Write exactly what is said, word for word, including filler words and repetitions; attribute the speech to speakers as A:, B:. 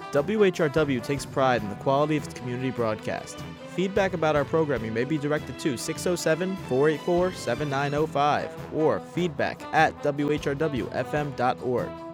A: W H R W takes pride in the quality of its community broadcast. Feedback about our programming may be directed to six oh seven, four eight four, seven nine oh five or feedback at w h r w f m dot org.